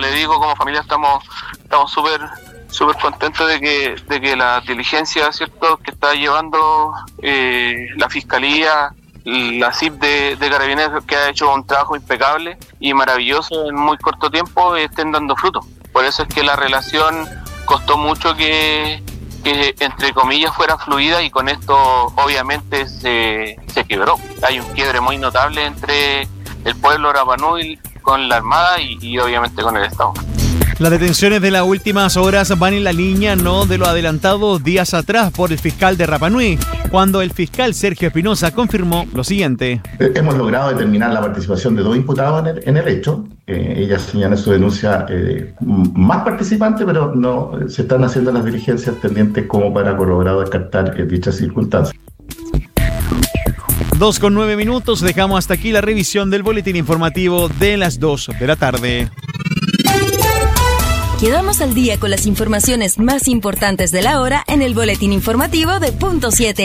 le digo, como familia estamos súper contentos de que la diligencia, ¿cierto?, que está llevando la Fiscalía, la CIP de Carabineros, que ha hecho un trabajo impecable y maravilloso en muy corto tiempo, estén dando fruto. Por eso es que la relación costó mucho que entre comillas fuera fluida, y con esto obviamente se quebró. Hay un quiebre muy notable entre el pueblo de Rapa Nui con la Armada y obviamente con el Estado. Las detenciones de las últimas horas van en la línea no de lo adelantado días atrás por el fiscal de Rapa Nui, cuando el fiscal Sergio Espinosa confirmó lo siguiente. Hemos logrado determinar la participación de 2 imputados en el hecho. Ella señala en su denuncia más participantes, pero no se están haciendo las diligencias tendientes como para corroborar o descartar dichas circunstancias. 2:09, dejamos hasta aquí la revisión del boletín informativo de las 2 de la tarde. Quedamos al día con las informaciones más importantes de la hora en el boletín informativo de Punto 7.